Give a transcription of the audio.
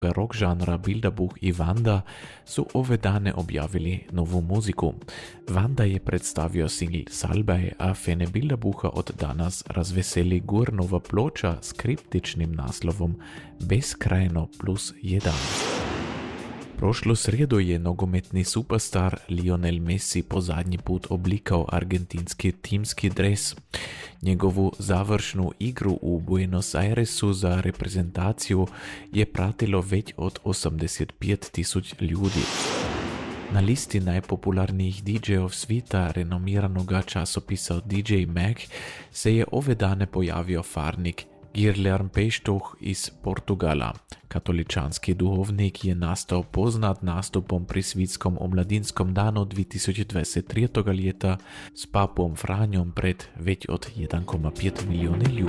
rock žanra Bilderbuch i Vanda su ove dane objavili novu muziku. Vanda je predstavio singl Salbei, a fene Bilderbucha od danas razveseli gurnova ploča s kriptičnim naslovom Beskrajno +1. Prošlu sredu je nogometni superstar Lionel Messi po zadnji put oblikao argentinski timski dres. Njegovu završnu igru u Buenos Airesu za reprezentaciju je pratilo već od 85.000 ljudi. Na listi najpopularnijih DJ-ov svita renomiranoga časopisa DJ Mag se je ove dane pojavio farnik Guilherme Peixoto iz Portugala. Katoličanski duhovnik je nastao poznat nastupom pri svitskom omladinskom danu 2023. leta s papom Franjom pred već od 1,5 milijuna ljudi.